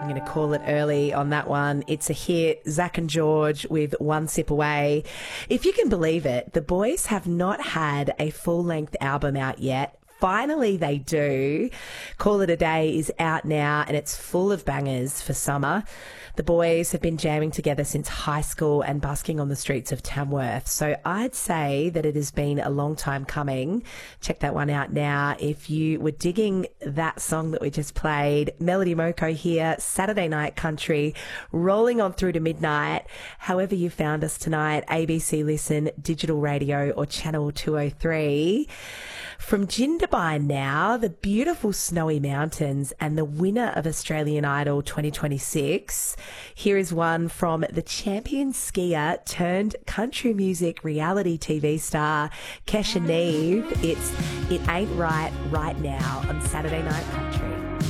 I'm going to call it early on that one. It's a hit. Zach and George with One Sip Away. If you can believe it, the boys have not had a full-length album out yet. Finally, they do. Call It a Day is out now and it's full of bangers for summer. The boys have been jamming together since high school and busking on the streets of Tamworth. So I'd say that it has been a long time coming. Check that one out now. If you were digging that song that we just played, Melody Moko here, Saturday Night Country, rolling on through to midnight. However you found us tonight, ABC Listen, digital radio or channel 203. From Jindabyne now, the beautiful snowy mountains and the winner of Australian Idol 2026. Here is one from the champion skier turned country music reality TV star, Kesha Neve. It's It Ain't Right Right Now on Saturday Night Country.